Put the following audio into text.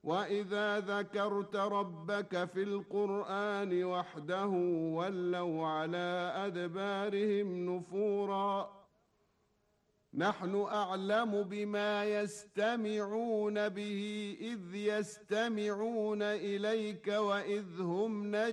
وإذا ذكرت ربك في القرآن وحده ولوا على أدبارهم نفورا نحن أعلم بما يستمعون به إذ يستمعون إليك وإذ هم